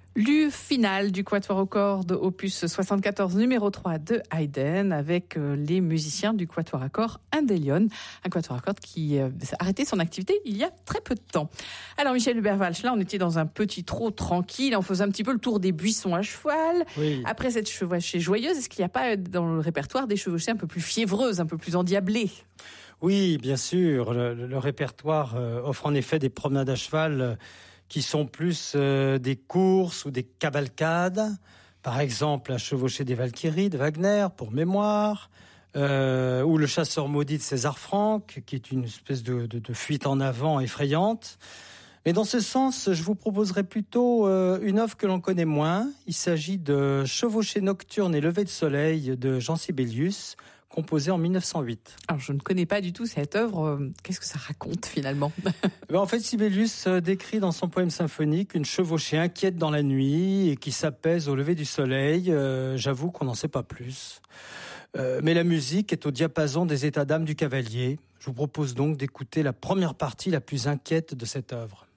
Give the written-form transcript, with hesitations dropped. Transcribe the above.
Le final du quatuor aux cordes, opus 74, numéro 3 de Haydn, avec les musiciens du quatuor à cordes Indelion, un quatuor à cordes qui a arrêté son activité il y a très peu de temps. Alors Michel Hubert-Walch, là on était dans un petit trot tranquille, on faisait un petit peu le tour des buissons à cheval. Oui. Après cette chevauchée joyeuse, est-ce qu'il n'y a pas dans le répertoire des chevauchées un peu plus fiévreuses, un peu plus endiablées ? Oui, bien sûr, le répertoire offre en effet des promenades à cheval qui sont plus des courses ou des cavalcades. Par exemple, la chevauchée des Valkyries de Wagner, pour mémoire, ou le chasseur maudit de César Franck, qui est une espèce de fuite en avant effrayante. Mais dans ce sens, je vous proposerai plutôt une œuvre que l'on connaît moins. Il s'agit de Chevauchée nocturne et lever de soleil de Jean Sibelius, composé en 1908. Alors, je ne connais pas du tout cette œuvre. Qu'est-ce que ça raconte, finalement ? En fait, Sibelius décrit dans son poème symphonique une chevauchée inquiète dans la nuit et qui s'apaise au lever du soleil. J'avoue qu'on n'en sait pas plus. Mais la musique est au diapason des états d'âme du cavalier. Je vous propose donc d'écouter la première partie la plus inquiète de cette œuvre.